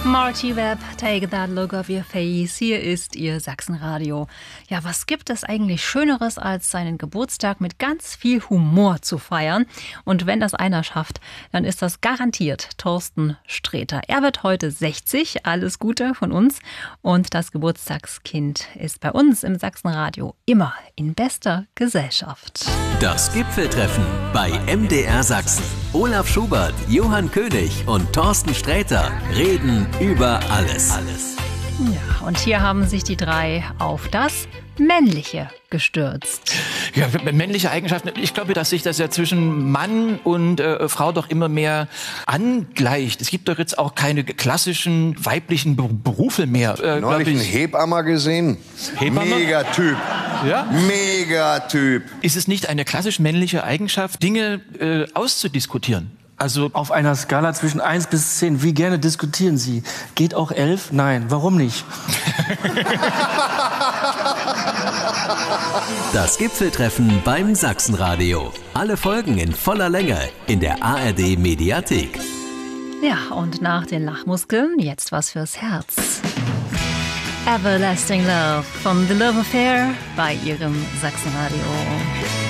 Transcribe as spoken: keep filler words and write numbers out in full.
Marty Webb, Take That Look Off Your Face. Hier ist Ihr Sachsenradio. Ja, was gibt es eigentlich Schöneres, als seinen Geburtstag mit ganz viel Humor zu feiern? Und wenn das einer schafft, dann ist das garantiert Thorsten Sträter. Er wird heute sechzig. Alles Gute von uns. Und das Geburtstagskind ist bei uns im Sachsenradio immer in bester Gesellschaft. Das Gipfeltreffen bei M D R Sachsen. Olaf Schubert, Johann König und Thorsten Sträter reden über alles. alles. Ja, und hier haben sich die drei auf das Männliche gestürzt. Ja, männliche Eigenschaften. Ich glaube, dass sich das ja zwischen Mann und äh, Frau doch immer mehr angleicht. Es gibt doch jetzt auch keine klassischen weiblichen Be- Berufe mehr. Äh, Neulich einen Hebammer gesehen. Hebammer? Megatyp. Ja? Megatyp. Ist es nicht eine klassisch männliche Eigenschaft, Dinge äh, auszudiskutieren? Also auf einer Skala zwischen eins bis zehn, wie gerne diskutieren Sie? Geht auch elf? Nein. Warum nicht? Das Gipfeltreffen beim Sachsenradio. Alle Folgen in voller Länge in der A R D Mediathek. Ja, und nach den Lachmuskeln jetzt was fürs Herz. Everlasting Love von The Love Affair bei Ihrem Sachsenradio.